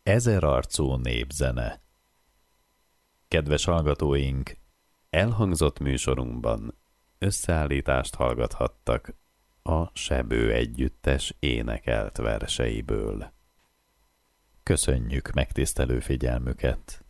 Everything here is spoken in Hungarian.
Ezerarcú népzene. Kedves hallgatóink, elhangzott műsorunkban összeállítást hallgathattak a Sebő együttes énekelt verseiből. Köszönjük megtisztelő figyelmüket!